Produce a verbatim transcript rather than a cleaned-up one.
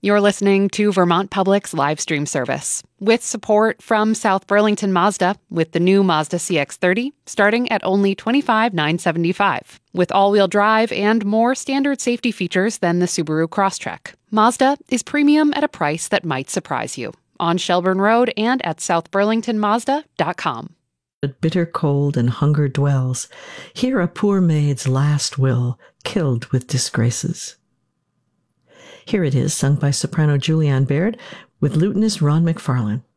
You're listening to Vermont Public's live stream service with support from South Burlington Mazda with the new Mazda C X thirty starting at only twenty-five thousand nine hundred seventy-five dollars. With all-wheel drive and more standard safety features than the Subaru Crosstrek, Mazda is premium at a price that might surprise you. On Shelburne Road and at south burlington mazda dot com. Bitter cold and hunger dwells. Here a poor maid's last will, killed with disgraces. Here it is, sung by soprano Julianne Baird with lutenist Ron McFarlane.